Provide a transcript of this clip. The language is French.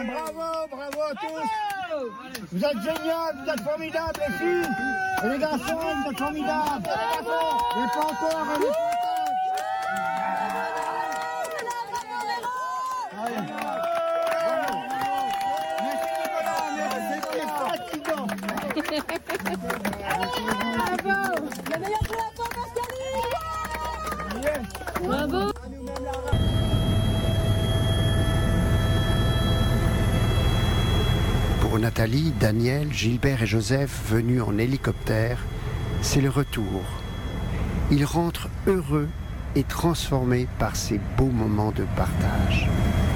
bravo, bravo à tous. Vous êtes géniaux, vous êtes formidables les filles. Et les garçons, vous êtes formidables. Les panteurs et les panteurs. Bravo! La meilleure pour la fin, Pascaline! Bravo! Pour Nathalie, Daniel, Gilbert et Joseph venus en hélicoptère, c'est le retour. Ils rentrent heureux et transformés par ces beaux moments de partage.